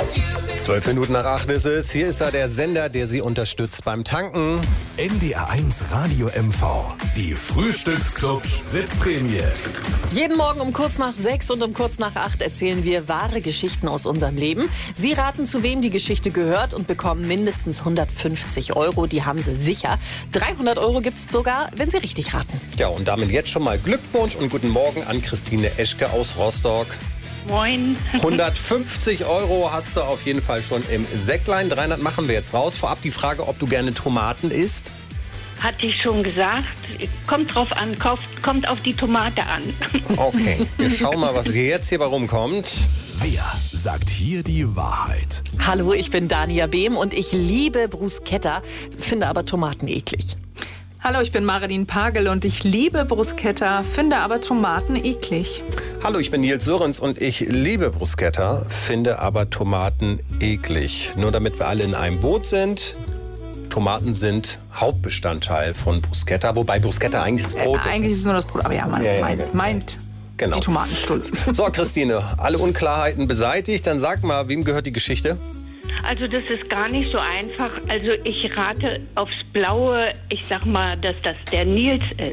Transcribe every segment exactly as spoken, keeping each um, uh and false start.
Zwölf Minuten nach acht ist es. Hier ist da der Sender, der Sie unterstützt beim Tanken. N D R eins Radio M V. Die Frühstücksclub Spritprämie. Jeden Morgen um kurz nach sechs und um kurz nach acht erzählen wir wahre Geschichten aus unserem Leben. Sie raten, zu wem die Geschichte gehört und bekommen mindestens hundertfünfzig Euro. Die haben Sie sicher. dreihundert Euro gibt es sogar, wenn Sie richtig raten. Ja, und damit jetzt schon mal Glückwunsch und guten Morgen an Christine Eschke aus Rostock. Moin. hundertfünfzig Euro hast du auf jeden Fall schon im Säcklein. dreihundert machen wir jetzt raus. Vorab die Frage, ob du gerne Tomaten isst. Hatte ich schon gesagt. Kommt drauf an, kauft, kommt auf die Tomate an. Okay, wir schauen mal, was jetzt hierbei rumkommt. Wer sagt hier die Wahrheit? Hallo, ich bin Dania Behm und ich liebe Bruschetta, finde aber Tomaten eklig. Hallo, ich bin Marilyn Pagel und ich liebe Bruschetta, finde aber Tomaten eklig. Hallo, ich bin Nils Sörensen und ich liebe Bruschetta, finde aber Tomaten eklig. Nur damit wir alle in einem Boot sind, Tomaten sind Hauptbestandteil von Bruschetta, wobei Bruschetta eigentlich das Brot äh, ist. Eigentlich ist es nur das Brot, aber ja, man Ja, ja, meint, genau. meint Genau. die Tomatenstulle. So, Christine, alle Unklarheiten beseitigt. Dann sag mal, wem gehört die Geschichte? Also das ist gar nicht so einfach. Also ich rate aufs Blaue. Ich sag mal, dass das der Nils ist.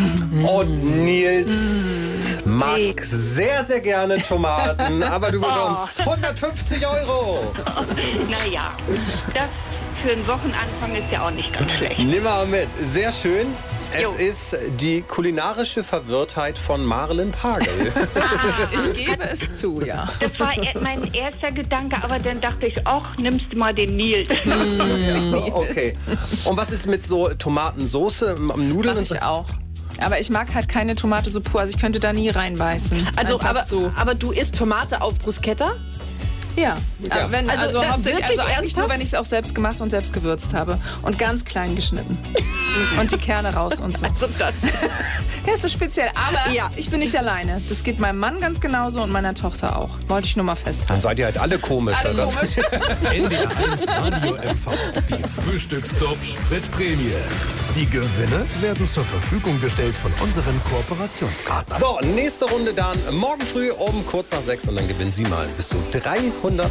Und Nils mag sehr, sehr gerne Tomaten, aber du bekommst hundertfünfzig Euro. Naja, das für einen Wochenanfang ist ja auch nicht ganz schlecht. Nimm mal mit. Sehr schön. Es Jo. ist die kulinarische Verwirrtheit von Marilyn Pagel. Ich gebe es zu, ja. Das war e- mein erster Gedanke, aber dann dachte ich, ach, nimmst du mal den Nils. Okay. Und was ist mit so Tomatensoße, am Nudeln Mach und so? ich auch. Aber ich mag halt keine Tomate so pur, also ich könnte da nie reinbeißen. Also, Einfach aber, so. aber du isst Tomate auf Bruschetta? Ja, Ja. Wenn, Also, also, da- hauptsächlich, wirklich also eigentlich ernsthaft? nur, wenn ich es auch selbst gemacht und selbst gewürzt habe. Und ganz klein geschnitten. Und die Kerne raus und so. Also das ist... Ja, ist das speziell. Aber Ja. ich bin nicht alleine. Das geht meinem Mann ganz genauso und meiner Tochter auch. Wollte ich nur mal Dann festhalten. seid ihr halt alle komisch. Alle oder? komisch. N D R eins Radio M V. Die Frühstücksclub Spritprämie. Die Gewinne werden zur Verfügung gestellt von unseren Kooperationspartnern. So, nächste Runde dann morgen früh um kurz nach sechs und dann gewinnen Sie mal bis zu dreihundert